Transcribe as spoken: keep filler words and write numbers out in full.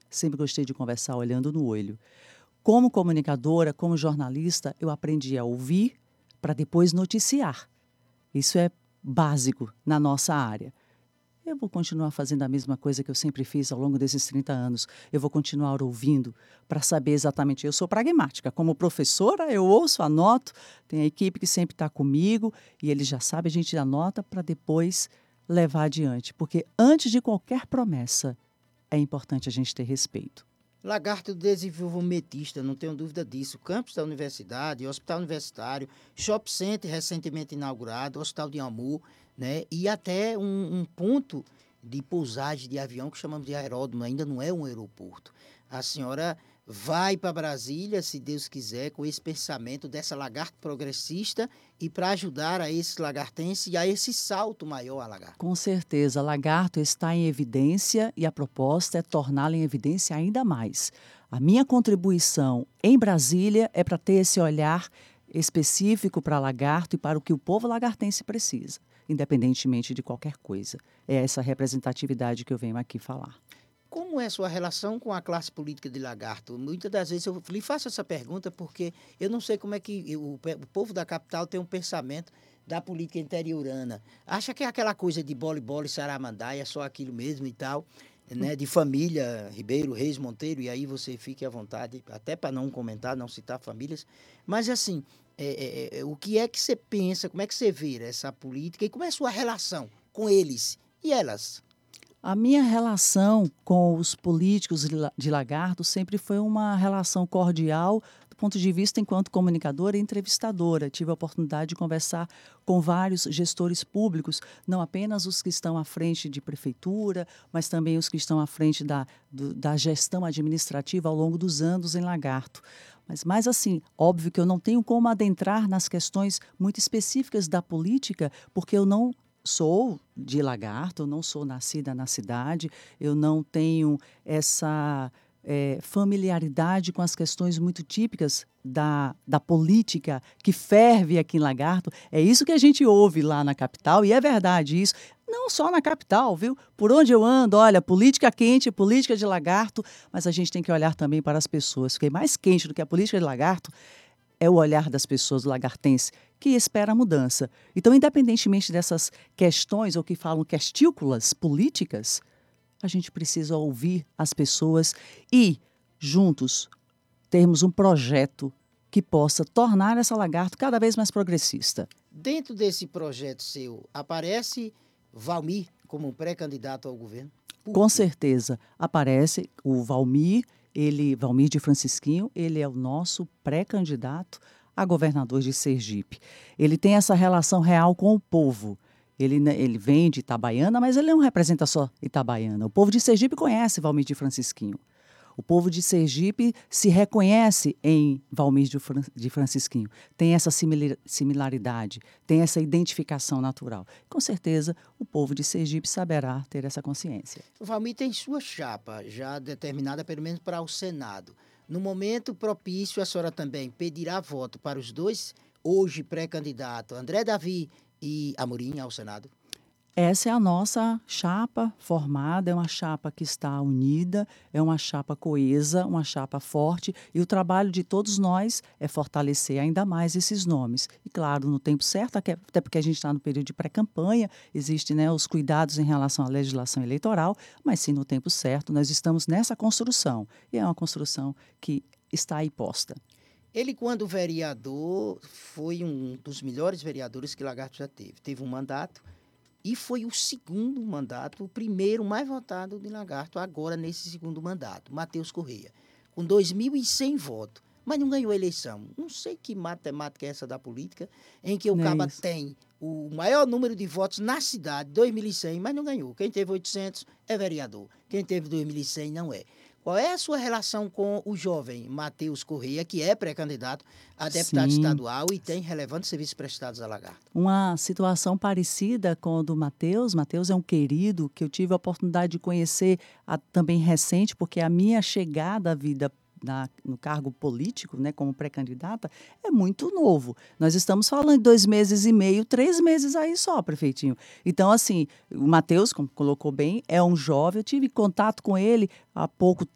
sempre gostei de conversar olhando no olho. Como comunicadora, como jornalista, eu aprendi a ouvir para depois noticiar. Isso é básico na nossa área. Eu vou continuar fazendo a mesma coisa que eu sempre fiz ao longo desses trinta anos. Eu vou continuar ouvindo para saber exatamente. Eu sou pragmática. Como professora, eu ouço, anoto. Tem a equipe que sempre está comigo e eles já sabem, a gente anota para depois levar adiante. Porque antes de qualquer promessa, é importante a gente ter respeito. Lagarto desenvolvimentista, não tenho dúvida disso. Campus da universidade, hospital universitário, shopping center recentemente inaugurado, hospital de Amu, né? E até um, um ponto de pousagem de avião que chamamos de aeródromo, ainda não é um aeroporto. A senhora vai para Brasília, se Deus quiser, com esse pensamento dessa lagarto progressista e para ajudar a esse lagartense e a esse salto maior a lagarto. Com certeza, Lagarto está em evidência e a proposta é torná-la em evidência ainda mais. A minha contribuição em Brasília é para ter esse olhar específico para Lagarto e para o que o povo lagartense precisa, independentemente de qualquer coisa. É essa representatividade que eu venho aqui falar. Como é sua relação com a classe política de Lagarto? Muitas das vezes eu lhe faço essa pergunta porque eu não sei como é que o, o povo da capital tem um pensamento da política interiorana. Acha que é aquela coisa de bole bole saramandaia, é só aquilo mesmo e tal, né? De família, Ribeiro, Reis, Monteiro, e aí você fique à vontade, até para não comentar, não citar famílias. Mas assim, é, é, é, o que é que você pensa, como é que você vê essa política e como é a sua relação com eles e elas? A minha relação com os políticos de La- de Lagarto sempre foi uma relação cordial do ponto de vista enquanto comunicadora e entrevistadora. Tive a oportunidade de conversar com vários gestores públicos, não apenas os que estão à frente de prefeitura, mas também os que estão à frente da, do- da gestão administrativa ao longo dos anos em Lagarto. Mas, mais assim, óbvio que eu não tenho como adentrar nas questões muito específicas da política, porque eu não sou de Lagarto, eu não sou nascida na cidade, eu não tenho essa eh, familiaridade com as questões muito típicas da, da política que ferve aqui em Lagarto. É isso que a gente ouve lá na capital, e é verdade isso. Não só na capital, viu? Por onde eu ando, olha, política quente, política de Lagarto, mas a gente tem que olhar também para as pessoas, porque mais quente do que a política de Lagarto é o olhar das pessoas do lagartense que espera a mudança. Então, independentemente dessas questões, ou que falam questículas políticas, a gente precisa ouvir as pessoas e, juntos, termos um projeto que possa tornar essa lagarto cada vez mais progressista. Dentro desse projeto seu, aparece Valmir como pré-candidato ao governo? Por Com quê? certeza, aparece o Valmir, ele, Valmir de Francisquinho, ele é o nosso pré-candidato a governador de Sergipe. Ele tem essa relação real com o povo. Ele, ne- ele vem de Itabaiana, mas ele não representa só Itabaiana. O povo de Sergipe conhece Valmir de Francisquinho. O povo de Sergipe se reconhece em Valmir de Fran- de Francisquinho. Tem essa simili- similaridade, tem essa identificação natural. Com certeza, o povo de Sergipe saberá ter essa consciência. O Valmir tem sua chapa já determinada, pelo menos para o Senado. No momento propício, a senhora também pedirá voto para os dois, hoje pré-candidato, André Davi e Amorim ao Senado? Essa é a nossa chapa formada, é uma chapa que está unida, é uma chapa coesa, uma chapa forte, e o trabalho de todos nós é fortalecer ainda mais esses nomes. E claro, no tempo certo, até até porque a gente está no período de pré-campanha, existem, né, os cuidados em relação à legislação eleitoral, mas sim no tempo certo, nós estamos nessa construção. E é uma construção que está aí posta. Ele, quando vereador, foi um dos melhores vereadores que Lagarto já teve. Teve um mandato e foi o segundo mandato, o primeiro mais votado de Lagarto, agora nesse segundo mandato, Matheus Correia, com dois mil e cem votos, mas não ganhou a eleição. Não sei que matemática é essa da política, em que o Não é Caba isso? tem o maior número de votos na cidade, dois mil e cem, mas não ganhou. Quem teve oitocentos é vereador, quem teve dois mil e cem não é. Qual é a sua relação com o jovem Matheus Correia, que é pré-candidato a deputado Sim. estadual e tem relevantes serviços prestados a Lagarto? Uma situação parecida com a do Matheus. Matheus é um querido que eu tive a oportunidade de conhecer a- também recente, porque a minha chegada à vida na- no cargo político, né, como pré-candidata, é muito novo. Nós estamos falando de dois meses e meio, três meses aí só, prefeitinho. Então, assim, o Matheus, como colocou bem, é um jovem. Eu tive contato com ele há pouco